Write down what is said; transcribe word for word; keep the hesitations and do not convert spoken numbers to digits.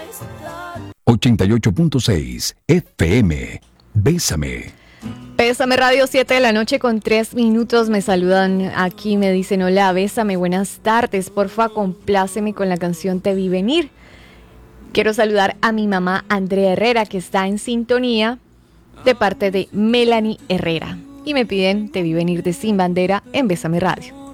ochenta y ocho punto seis F M. Bésame. Bésame Radio, siete de la noche con tres minutos. Me saludan aquí, me dicen hola, bésame, buenas tardes. Porfa, compláceme con la canción Te vi venir. Quiero saludar a mi mamá Andrea Herrera, que está en sintonía, de parte de Melanie Herrera. Y me piden Te vi venir de Sin Bandera en Bésame Radio.